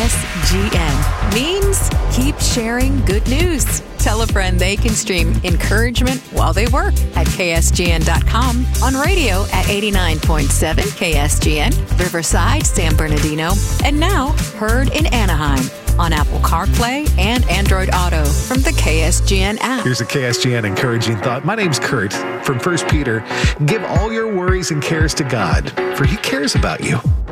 KSGN means keep sharing good news. Tell a friend they can stream encouragement while they work at KSGN.com, on radio at 89.7 KSGN, Riverside, San Bernardino, and now heard in Anaheim on Apple CarPlay and Android Auto from the KSGN app. Here's a KSGN encouraging thought. My name's Kurt from 1 Peter. Give all your worries and cares to God, for He cares about you.